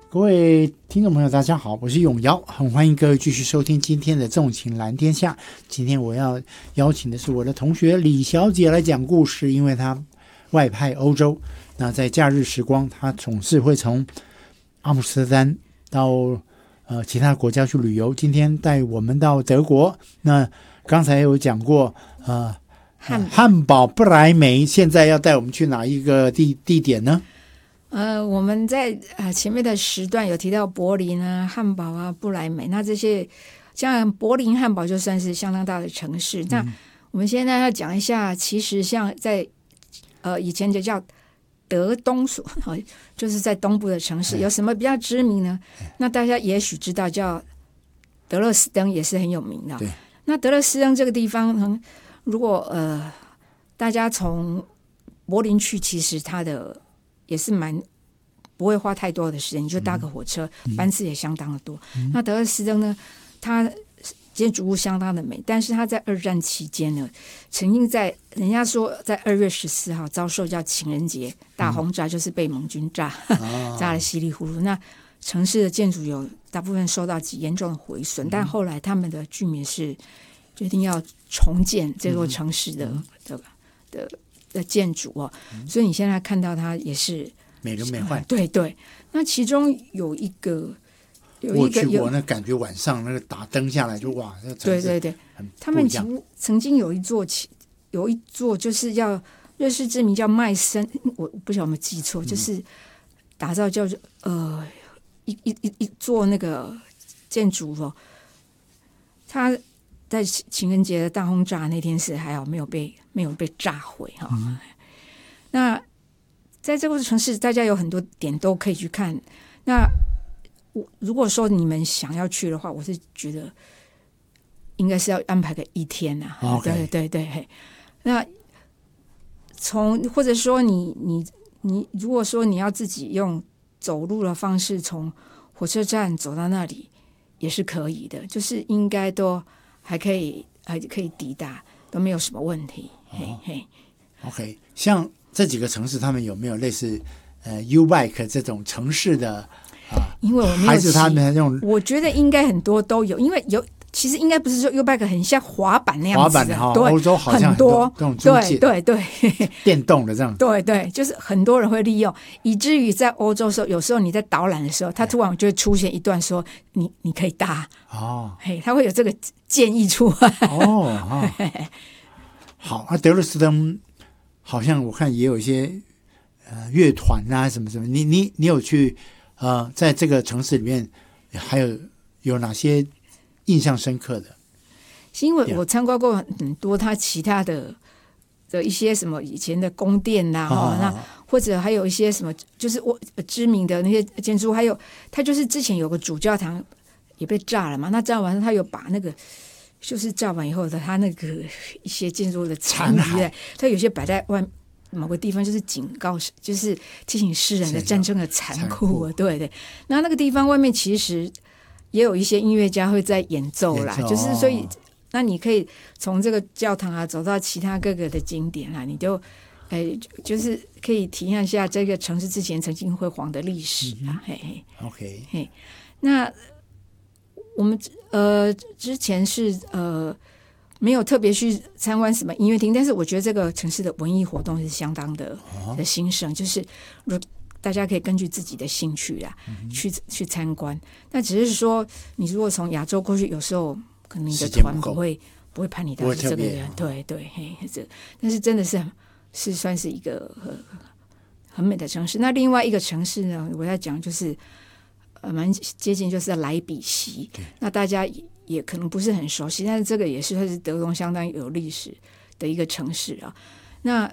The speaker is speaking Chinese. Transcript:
各位听众朋友大家好，我是永尧，很欢迎各位继续收听今天的纵情蓝天下。今天我要邀请的是我的同学李小姐来讲故事，因为她外派欧洲，那在假日时光她总是会从阿姆斯特丹到其他国家去旅游。今天带我们到德国，那刚才有讲过汉堡不来梅，现在要带我们去哪一个地点呢？ 我们在前面的时段有提到柏林啊、汉堡啊、不来梅，那这些像柏林、汉堡就算是相当大的城市。那我们现在要讲一下，其实像在以前就叫德东所，就是在东部的城市，有什么比较知名呢？那大家也许知道叫德勒斯登，也是很有名的。那德勒斯登这个地方，如果大家从柏林去，其实它的也是不会花太多的时间，你就搭个火车，班次也相当的多。那德勒斯登呢，它建筑物相当的美，但是它在二战期间呢，曾经人家说在2月14号遭受叫情人节大轰炸，就是被盟军炸得稀里糊涂。那城市的建筑有大部分受到严重的毁损，但后来他们的居民是决定要重建这座城市的建筑哦，所以你现在看到它也是美轮美奂。 对对，那其中有一个我去过，那感觉晚上那个打灯下来就哇，那对对对，他们曾经有一座就是叫瑞士知名叫麦森，我不晓得有没有记错，就是打造叫做一座那个建筑哦，它在情人节的大轰炸那天是还好没有被炸毁哈。那在这个城市，大家有很多点都可以去看。那如果说你们想要去的话，我是觉得应该是要安排个1天啊。对对对，那或者说你如果说你要自己用走路的方式从火车站走到那里也是可以的，就是应该都还可以抵达，都没有什么问题。 OK， 像这几个城市，他们有没有类似U-Bike 这种城市的因为我没有还是他们这种， 我觉得应该很多都有，因为其实应该不是说 U-Bike 很像滑板那样子的，对， 欧洲好像很多这种租借对对电动的这样， 对对，就是很多人会利用，以至于在欧洲的时候，有时候你在导览的时候，它突然就会出现一段说你可以搭它会有这个建议出来好，德勒斯登好像我看也有一些乐团啊什么什么，你有去在这个城市里面还有哪些印象深刻的？ 是因为我参观过很多他其他的一些什么以前的宫殿那或者还有一些什么就是知名的那些建筑，还有他就是之前有个主教堂也被炸了嘛，那炸完他有把那个就是炸完以后的他那个一些建筑的残骸，他有些摆在某个地方，就是警告，就是提醒世人的战争的残酷。对对，那个地方外面其实也有一些音乐家会在演奏啦，就是所以那你可以从这个教堂走到其他各个的景点你就就是可以体验一下这个城市之前曾经辉煌的历史 OK， 那我们之前是没有特别去参观什么音乐厅，但是我觉得这个城市的文艺活动是相当的兴盛，就是大家可以根据自己的兴趣去参观。那只是说，你如果从亚洲过去，有时候可能你的团不会派你到这个人，对对，但是真的是算是一个很美的城市。那另外一个城市呢，我要讲就是蛮接近，就是莱比锡。那大家也可能不是很熟悉，但是这个也是算是德国相当有历史的一个城市啊。那